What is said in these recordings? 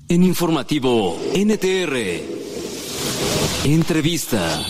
En Informativo NTR, entrevista.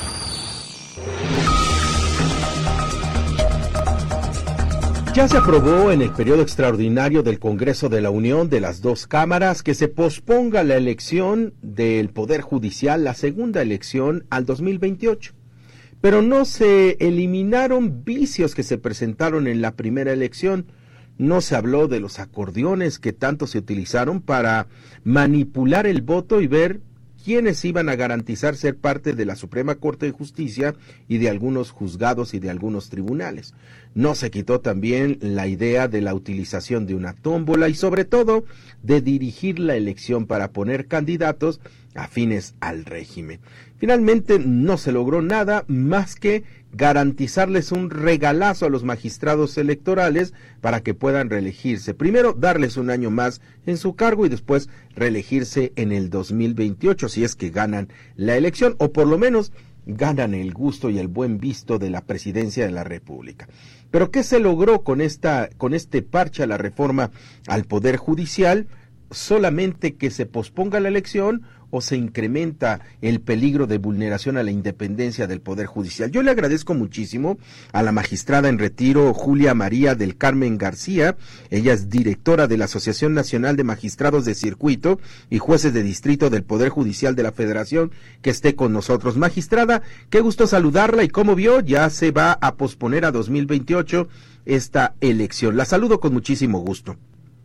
Ya se aprobó en el periodo extraordinario del Congreso de la Unión de las dos cámaras que se posponga la elección del Poder Judicial, la segunda elección, al 2028. Pero no se eliminaron vicios que se presentaron en la primera elección. No se habló de los acordeones que tanto se utilizaron para manipular el voto y ver quiénes iban a garantizar ser parte de la Suprema Corte de Justicia y de algunos juzgados y de algunos tribunales. No se quitó también la idea de la utilización de una tómbola y sobre todo de dirigir la elección para poner candidatos afines al régimen. Finalmente no se logró nada más que garantizarles un regalazo a los magistrados electorales para que puedan reelegirse. Primero, darles un año más en su cargo y después reelegirse en el 2028 si es que ganan la elección o por lo menos ganan el gusto y el buen visto de la presidencia de la República. Pero ¿qué se logró con este parche a la reforma al Poder Judicial? Solamente que se posponga la elección o se incrementa el peligro de vulneración a la independencia del Poder Judicial. Yo le agradezco muchísimo a la magistrada en retiro Julia María del Carmen García. Ella es directora de la Asociación Nacional de Magistrados de Circuito y Jueces de Distrito del Poder Judicial de la Federación, que esté con nosotros. Magistrada, qué gusto saludarla y cómo vio, ya se va a posponer a 2028 esta elección. La saludo con muchísimo gusto.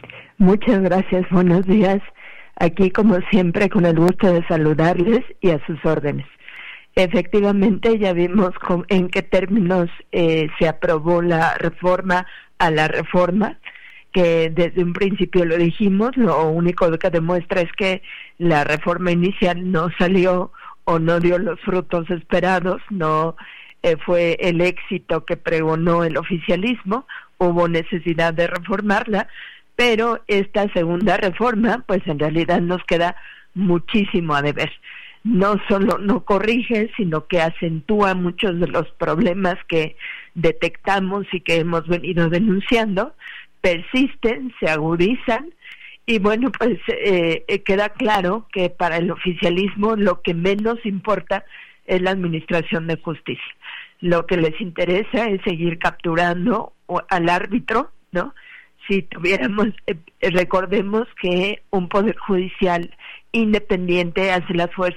Muchas gracias, buenos días. Aquí, como siempre, con el gusto de saludarles y a sus órdenes. Efectivamente, ya vimos en qué términos se aprobó la reforma a la reforma, que desde un principio lo dijimos, lo único que demuestra es que la reforma inicial no salió o no dio los frutos esperados, no fue el éxito que pregonó el oficialismo, hubo necesidad de reformarla, pero esta segunda reforma, pues en realidad nos queda muchísimo a deber. No solo no corrige, sino que acentúa muchos de los problemas que detectamos y que hemos venido denunciando, persisten, se agudizan, y bueno, pues queda claro que para el oficialismo lo que menos importa es la administración de justicia. Lo que les interesa es seguir capturando al árbitro, ¿no? Si tuviéramos, recordemos que un poder judicial independiente hace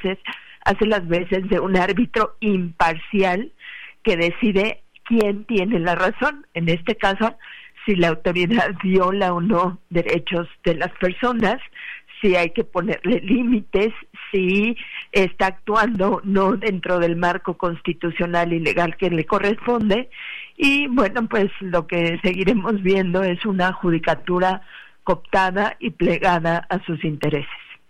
las veces de un árbitro imparcial que decide quién tiene la razón. En este caso, si la autoridad viola o no derechos de las personas, si hay que ponerle límites, si está actuando no dentro del marco constitucional y legal que le corresponde. Y bueno, pues lo que seguiremos viendo es una judicatura cooptada y plegada a sus intereses.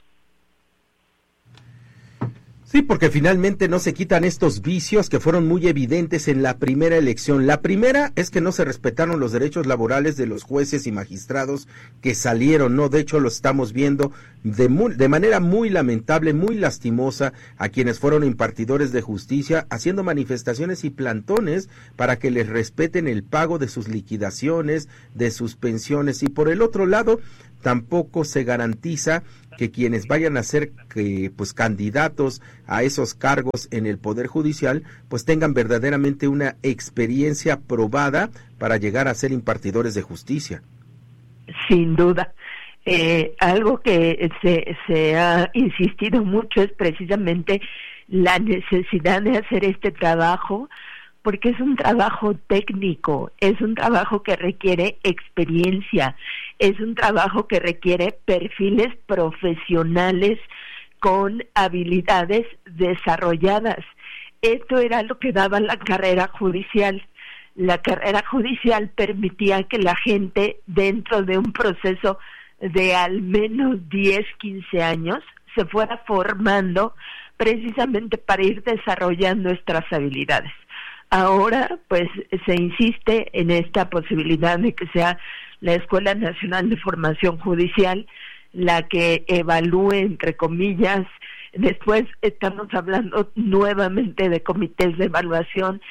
Sí, porque finalmente no se quitan estos vicios que fueron muy evidentes en la primera elección. La primera es que no se respetaron los derechos laborales de los jueces y magistrados que salieron, ¿no? De hecho, lo estamos viendo de manera muy lamentable, muy lastimosa, a quienes fueron impartidores de justicia, haciendo manifestaciones y plantones para que les respeten el pago de sus liquidaciones, de sus pensiones. Y por el otro lado, tampoco se garantiza que quienes vayan a ser candidatos a esos cargos en el Poder Judicial pues tengan verdaderamente una experiencia probada para llegar a ser impartidores de justicia. Sin duda. Algo que se ha insistido mucho es precisamente la necesidad de hacer este trabajo, porque es un trabajo técnico, es un trabajo que requiere experiencia, es un trabajo que requiere perfiles profesionales con habilidades desarrolladas. Esto era lo que daba la carrera judicial. La carrera judicial permitía que la gente, dentro de un proceso de al menos 10, 15 años, se fuera formando precisamente para ir desarrollando nuestras habilidades. Ahora, pues, se insiste en esta posibilidad de que sea la Escuela Nacional de Formación Judicial la que evalúe, entre comillas. Después estamos hablando nuevamente de comités de evaluación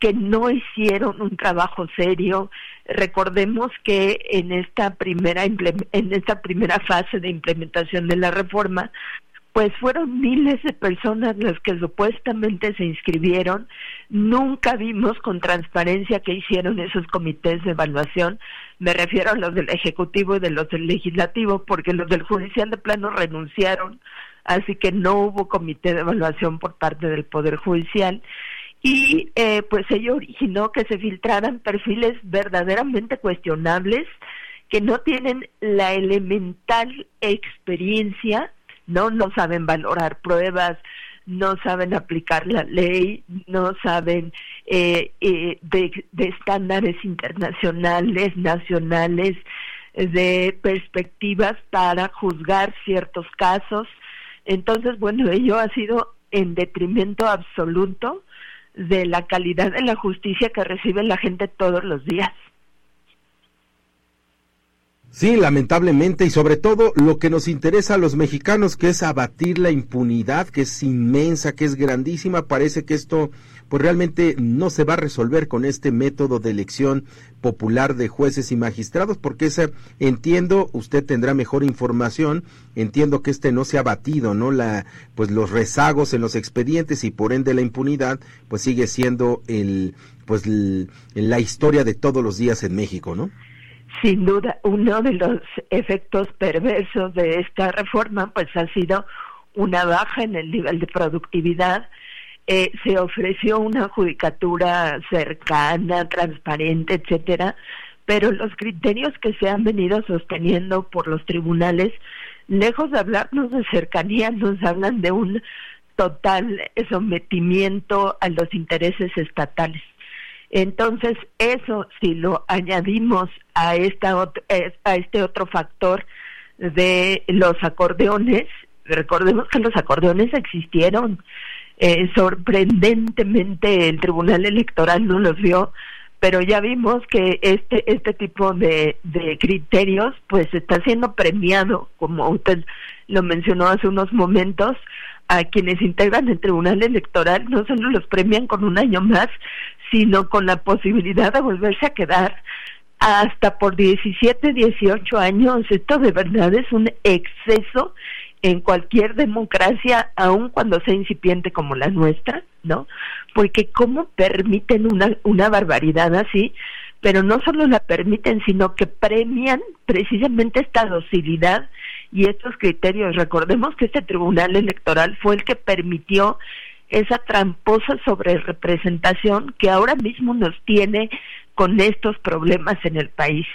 que no hicieron un trabajo serio. Recordemos que en esta primera fase de implementación de la reforma, pues fueron miles de personas las que supuestamente se inscribieron. Nunca vimos con transparencia qué hicieron esos comités de evaluación. Me refiero a los del Ejecutivo y de los del Legislativo, porque los del Judicial de plano renunciaron, así que no hubo comité de evaluación por parte del Poder Judicial. Y pues ello originó que se filtraran perfiles verdaderamente cuestionables, que no tienen la elemental experiencia, no saben valorar pruebas, no saben aplicar la ley, no saben de estándares internacionales, nacionales, de perspectivas para juzgar ciertos casos. Entonces, bueno, ello ha sido en detrimento absoluto de la calidad de la justicia que recibe la gente todos los días. Sí, lamentablemente, y sobre todo lo que nos interesa a los mexicanos, que es abatir la impunidad, que es inmensa, que es grandísima. Parece que esto pues realmente no se va a resolver con este método de elección popular de jueces y magistrados, porque entiendo, usted tendrá mejor información, entiendo que no se ha batido, ¿no? Pues los rezagos en los expedientes y por ende la impunidad, pues sigue siendo la historia de todos los días en México, ¿no? Sin duda, uno de los efectos perversos de esta reforma pues ha sido una baja en el nivel de productividad. Se ofreció una judicatura cercana, transparente, etcétera, pero los criterios que se han venido sosteniendo por los tribunales, lejos de hablarnos de cercanía, nos hablan de un total sometimiento a los intereses estatales. Entonces, eso, si lo añadimos a este otro factor de los acordeones, recordemos que los acordeones existieron. Sorprendentemente el Tribunal Electoral no los vio, pero ya vimos que este tipo de criterios pues está siendo premiado, como usted lo mencionó hace unos momentos. A quienes integran el Tribunal Electoral no solo los premian con un año más, sino con la posibilidad de volverse a quedar hasta por 17, 18 años. Esto de verdad es un exceso en cualquier democracia, aun cuando sea incipiente como la nuestra, ¿no? Porque ¿cómo permiten una barbaridad así? Pero no solo la permiten, sino que premian precisamente esta docilidad y estos criterios. Recordemos que este Tribunal Electoral fue el que permitió esa tramposa sobrerepresentación que ahora mismo nos tiene con estos problemas en el país.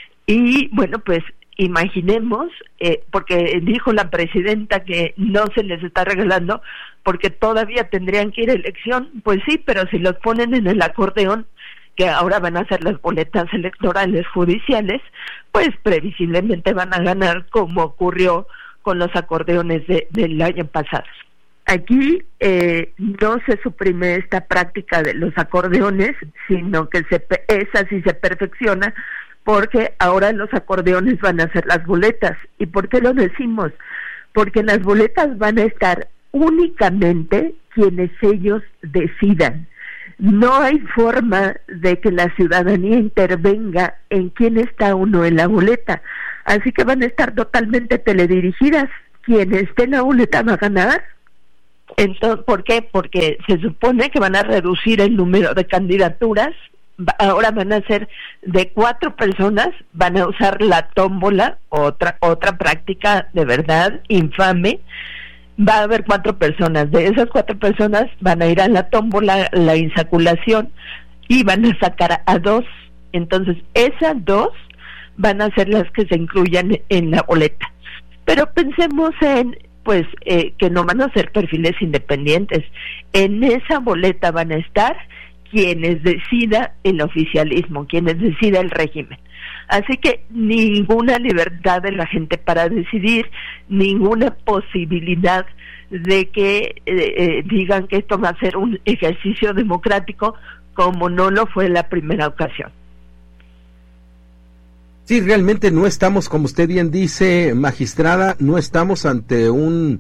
Y bueno, pues imaginemos, porque dijo la presidenta que no se les está regalando porque todavía tendrían que ir a elección. Pues sí, pero si los ponen en el acordeón, que ahora van a ser las boletas electorales judiciales, pues previsiblemente van a ganar, como ocurrió con los acordeones del año pasado. Aquí no se suprime esta práctica de los acordeones, sino que esa sí se perfecciona, porque ahora los acordeones van a ser las boletas. ¿Y por qué lo decimos? Porque en las boletas van a estar únicamente quienes ellos decidan. No hay forma de que la ciudadanía intervenga en quién está uno en la boleta, así que van a estar totalmente teledirigidas. Quien esté en la boleta va a ganar. Entonces, ¿por qué? Porque se supone que van a reducir el número de candidaturas. Ahora van a ser de 4 personas, van a usar la tómbola, otra práctica de verdad infame. Va a haber 4 personas, de esas 4 personas van a ir a la tómbola, la insaculación, y van a sacar a 2. Entonces esas 2 van a ser las que se incluyan en la boleta. Pero pensemos en que no van a ser perfiles independientes. En esa boleta van a estar quienes decida el oficialismo, quienes decida el régimen. Así que ninguna libertad de la gente para decidir, ninguna posibilidad de que digan que esto va a ser un ejercicio democrático, como no lo fue la primera ocasión. Sí, realmente no estamos, como usted bien dice, magistrada, no estamos ante un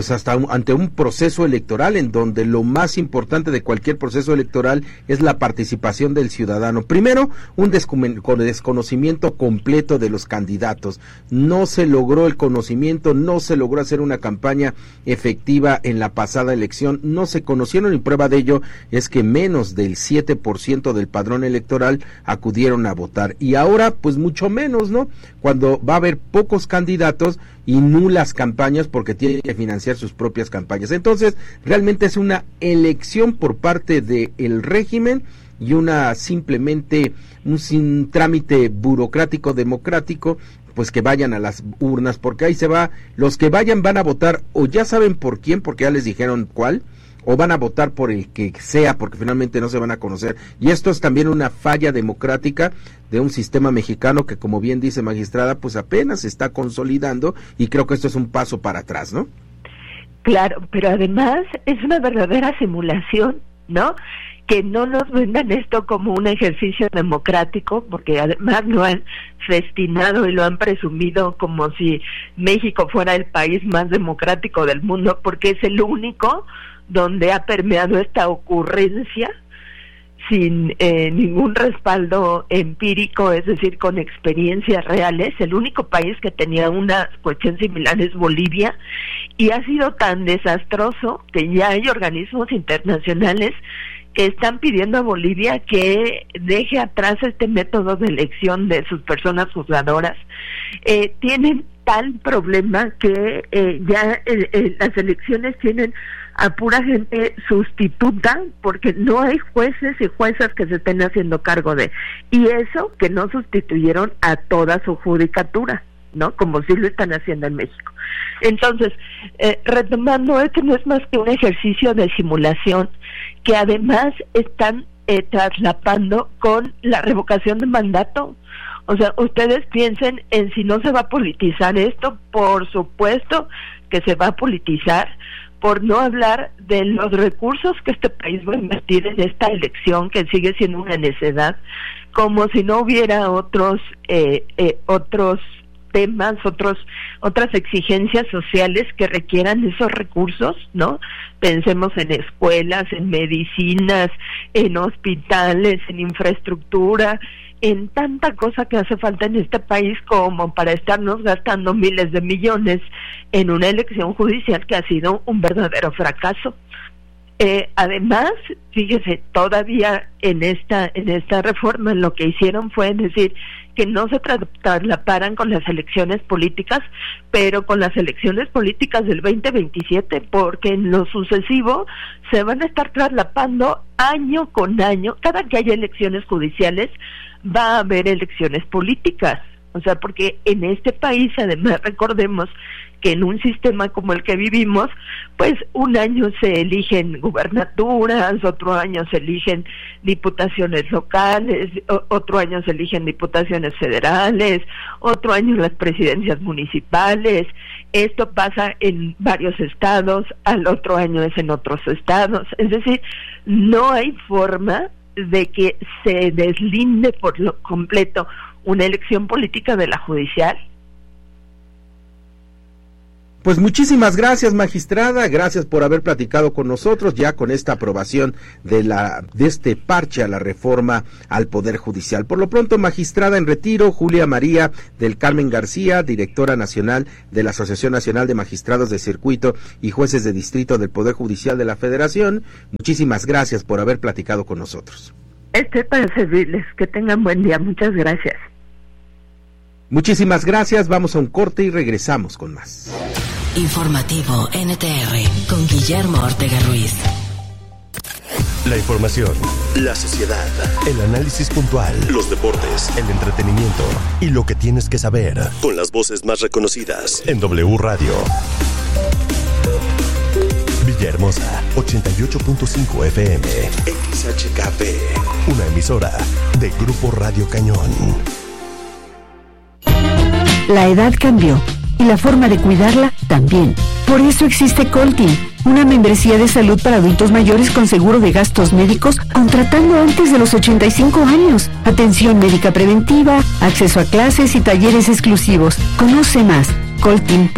proceso electoral en donde lo más importante de cualquier proceso electoral es la participación del ciudadano. Primero, un desconocimiento completo de los candidatos. No se logró el conocimiento, no se logró hacer una campaña efectiva en la pasada elección, no se conocieron, y prueba de ello es que menos del 7% del padrón electoral acudieron a votar. Y ahora, pues mucho menos, ¿no? Cuando va a haber pocos candidatos y nulas campañas porque tienen que financiar sus propias campañas. Entonces, realmente es una elección por parte del régimen y simplemente un trámite burocrático democrático, pues que vayan a las urnas, porque ahí se va, los que vayan van a votar o ya saben por quién, porque ya les dijeron cuál, o van a votar por el que sea, porque finalmente no se van a conocer. Y esto es también una falla democrática de un sistema mexicano que, como bien dice magistrada, pues apenas se está consolidando, y creo que esto es un paso para atrás, ¿no? Claro, pero además es una verdadera simulación, ¿no? Que no nos vendan esto como un ejercicio democrático, porque además lo han festinado y lo han presumido como si México fuera el país más democrático del mundo, porque es el único donde ha permeado esta ocurrencia sin ningún respaldo empírico, es decir, con experiencias reales. El único país que tenía una cuestión similar es Bolivia, y ha sido tan desastroso que ya hay organismos internacionales que están pidiendo a Bolivia que deje atrás este método de elección de sus personas juzgadoras. Tienen tal problema que ya las elecciones tienen a pura gente sustituta, porque no hay jueces y juezas que se estén haciendo cargo de, y eso que no sustituyeron a toda su judicatura, ¿no? Como sí lo están haciendo en México. Entonces, retomando, esto no es más que un ejercicio de simulación que además están traslapando con la revocación de mandato. O sea, ustedes piensen en si no se va a politizar esto. Por supuesto que se va a politizar, por no hablar de los recursos que este país va a invertir en esta elección, que sigue siendo una necedad, como si no hubiera otros temas, otras exigencias sociales que requieran esos recursos, ¿no? Pensemos en escuelas, en medicinas, en hospitales, en infraestructura, en tanta cosa que hace falta en este país como para estarnos gastando miles de millones en una elección judicial que ha sido un verdadero fracaso. Además, fíjese, todavía en esta reforma lo que hicieron fue decir que no se traslaparan con las elecciones políticas, pero con las elecciones políticas del 2027, porque en lo sucesivo se van a estar traslapando año con año. Cada que haya elecciones judiciales va a haber elecciones políticas. O sea, porque en este país, además, recordemos que en un sistema como el que vivimos, pues un año se eligen gubernaturas, otro año se eligen diputaciones locales, otro año se eligen diputaciones federales, otro año las presidencias municipales. Esto pasa en varios estados, al otro año es en otros estados. Es decir, no hay forma de que se deslinde por lo completo una elección política de la judicial. Pues muchísimas gracias, magistrada, gracias por haber platicado con nosotros ya con esta aprobación de este parche a la reforma al Poder Judicial. Por lo pronto, magistrada en retiro, Julia María del Carmen García, directora nacional de la Asociación Nacional de Magistrados de Circuito y Jueces de Distrito del Poder Judicial de la Federación, muchísimas gracias por haber platicado con nosotros. Estoy para servirles, que tengan buen día, muchas gracias. Muchísimas gracias, vamos a un corte y regresamos con más. Informativo NTR con Guillermo Ortega Ruiz. La información, la sociedad, el análisis puntual, los deportes, el entretenimiento y lo que tienes que saber con las voces más reconocidas en W Radio. Villahermosa, 88.5 FM, XHKP, una emisora de Grupo Radio Cañón. La edad cambió y la forma de cuidarla también. Por eso existe Coltin, una membresía de salud para adultos mayores con seguro de gastos médicos contratando antes de los 85 años. Atención médica preventiva, acceso a clases y talleres exclusivos. Conoce más, coltin.mx.